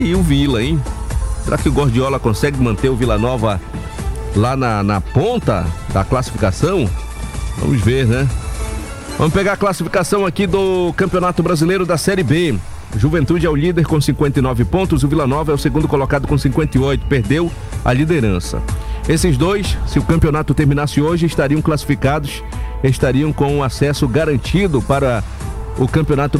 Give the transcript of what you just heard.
E o Vila, hein? Será que o Guardiola consegue manter o Vila Nova lá na ponta da classificação? Vamos ver, né? Vamos pegar a classificação aqui do Campeonato Brasileiro da Série B. Juventude é o líder com 59 pontos, o Vila Nova é o segundo colocado com 58, perdeu a liderança. Esses dois, se o campeonato terminasse hoje, estariam classificados, estariam com acesso garantido para o Campeonato